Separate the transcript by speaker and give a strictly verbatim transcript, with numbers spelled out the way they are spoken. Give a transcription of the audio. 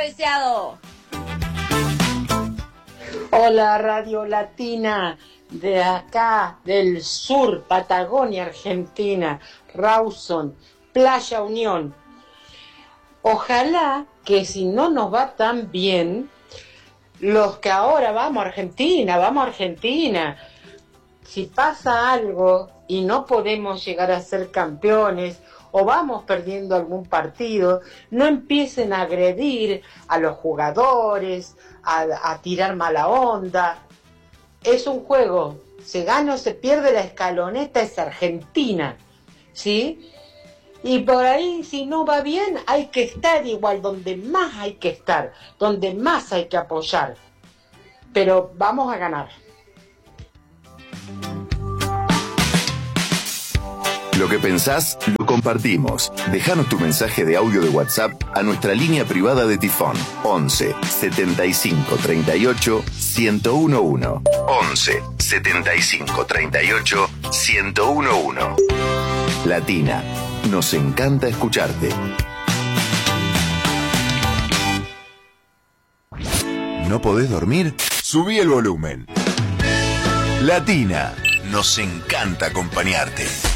Speaker 1: Deseado.
Speaker 2: Hola, Radio Latina, de acá, del sur, Patagonia, Argentina, Rawson, Playa Unión. Ojalá que si no nos va tan bien, los que ahora vamos a Argentina, vamos a Argentina, si pasa algo y no podemos llegar a ser campeones o vamos perdiendo algún partido, no empiecen a agredir a los jugadores, a, a tirar mala onda. Es un juego, se gana o se pierde, la escaloneta es Argentina, ¿sí? Y por ahí, si no va bien, hay que estar igual, donde más hay que estar, donde más hay que apoyar. Pero vamos a ganar.
Speaker 3: Lo que pensás, lo compartimos. Déjanos tu mensaje de audio de WhatsApp a nuestra línea privada de Tifón. once setenta y cinco treinta y ocho ciento uno. once setenta y cinco treinta y ocho ciento uno. Latina, nos encanta escucharte. ¿No podés dormir? Subí el volumen. Latina, nos encanta acompañarte.